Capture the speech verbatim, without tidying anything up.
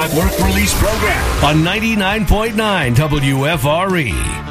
My Work Release Program on ninety-nine point nine W F R E.